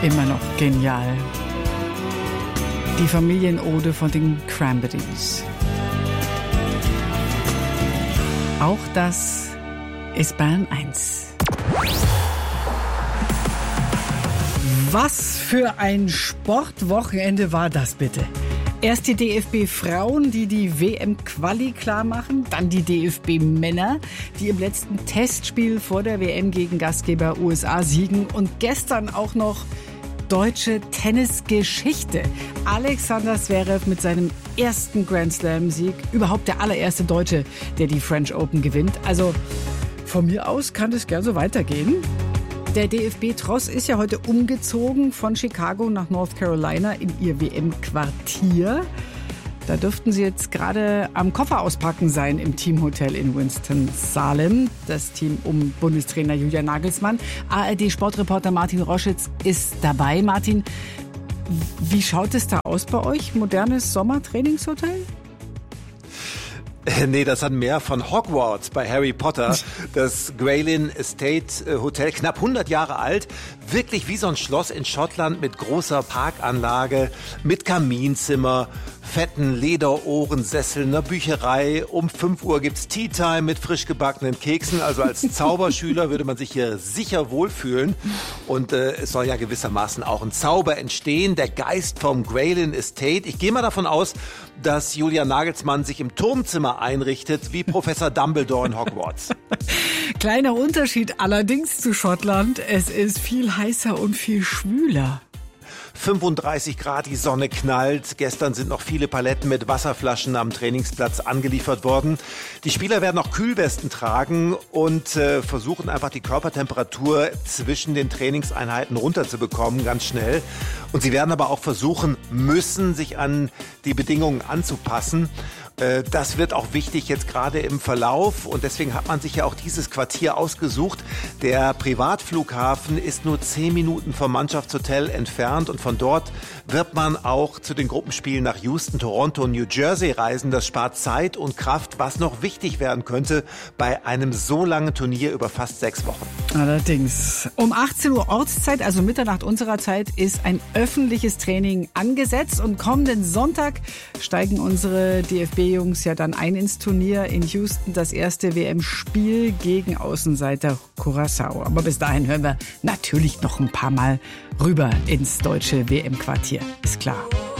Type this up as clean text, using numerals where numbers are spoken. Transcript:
Immer noch genial. Die Familienode von den Cranberries. Auch das ist Bayern 1. Was für ein Sportwochenende war das bitte? Erst die DFB-Frauen, die WM-Quali klar machen, dann die DFB-Männer, die im letzten Testspiel vor der WM gegen Gastgeber USA siegen und gestern auch noch deutsche Tennisgeschichte. Alexander Zverev mit seinem ersten Grand Slam-Sieg, überhaupt der allererste Deutsche, der die French Open gewinnt. Also von mir aus kann das gern so weitergehen. Der DFB-Tross ist ja heute umgezogen von Chicago nach North Carolina in ihr WM-Quartier. Da dürften sie jetzt gerade am Koffer auspacken sein im Teamhotel in Winston-Salem. Das Team um Bundestrainer Julian Nagelsmann. ARD-Sportreporter Martin Roschitz ist dabei. Martin, wie schaut es da aus bei euch? Modernes Sommertrainingshotel? Nee, das hat mehr von Hogwarts bei Harry Potter. Das Graylin Estate Hotel, knapp 100 Jahre alt. Wirklich wie so ein Schloss in Schottland mit großer Parkanlage, mit Kaminzimmer, fetten Lederohrensesseln, einer Bücherei. Um 5 Uhr gibt's Tea Time mit frisch gebackenen Keksen. Also als Zauberschüler würde man sich hier sicher wohlfühlen. Und es soll ja gewissermaßen auch ein Zauber entstehen. Der Geist vom Graylin Estate. Ich gehe mal davon aus, dass Julian Nagelsmann sich im Turmzimmer einrichtet, wie Professor Dumbledore in Hogwarts. Kleiner Unterschied allerdings zu Schottland. Es ist viel heißer und viel schwüler. 35 Grad, die Sonne knallt. Gestern sind noch viele Paletten mit Wasserflaschen am Trainingsplatz angeliefert worden. Die Spieler werden auch Kühlwesten tragen und versuchen einfach die Körpertemperatur zwischen den Trainingseinheiten runterzubekommen, ganz schnell. Und sie werden aber auch versuchen müssen, sich an die Bedingungen anzupassen. Das wird auch wichtig jetzt gerade im Verlauf und deswegen hat man sich ja auch dieses Quartier ausgesucht. Der Privatflughafen ist nur 10 Minuten vom Mannschaftshotel entfernt und von dort wird man auch zu den Gruppenspielen nach Houston, Toronto und New Jersey reisen. Das spart Zeit und Kraft, was noch wichtig werden könnte bei einem so langen Turnier über fast 6 Wochen. Allerdings. Um 18 Uhr Ortszeit, also Mitternacht unserer Zeit, ist ein öffentliches Training angesetzt und kommenden Sonntag steigen unsere DFB-Jungs ja dann ein ins Turnier in Houston, das erste WM-Spiel gegen Außenseiter Curaçao. Aber bis dahin hören wir natürlich noch ein paar Mal rüber ins deutsche WM-Quartier, ist klar.